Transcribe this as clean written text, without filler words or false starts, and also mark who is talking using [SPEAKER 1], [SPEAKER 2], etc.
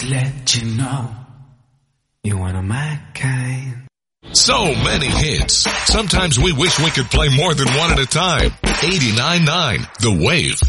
[SPEAKER 1] let you know you're one of my kind.
[SPEAKER 2] So many hits. Sometimes we wish we could play more than one at a time. 89.9 The Wave.